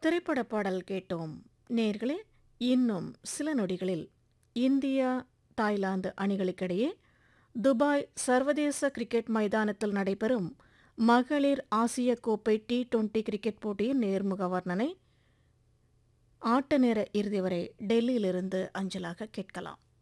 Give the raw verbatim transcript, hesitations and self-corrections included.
திரைப்பட பாடல் கேட்டோம். நேர்களே, இன்னும் சில நொடிகளில் இந்தியா தாய்லாந்து அணிகளுக்கிடையே துபாய் சர்வதேச கிரிக்கெட் மைதானத்தில் நடைபெறும் மகளிர் ஆசிய கோப்பை டி டுவெண்டி கிரிக்கெட் போட்டியின் நேர்முக வர்ணனை ஆட்ட நேர இறுதி வரை டெல்லியிலிருந்து அஞ்சலாக கேட்கலாம்.